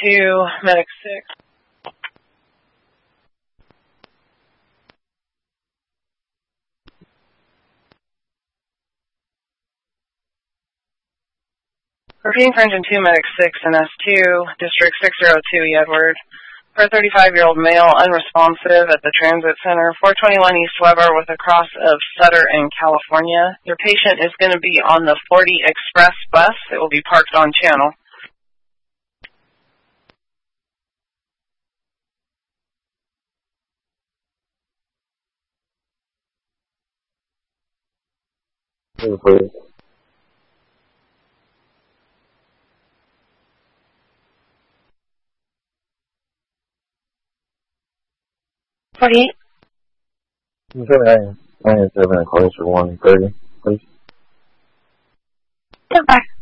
2, Medic 6. Repeating for Engine 2, Medic 6 and S2, District 602, Edward. For a 35-year-old male, unresponsive at the transit center, 421 East Weber with a cross of Sutter in California. Your patient is going to be on the 40 Express bus. It will be parked on channel. Please. 48. You said 9 and 7 and close for 1:30, please. Get back.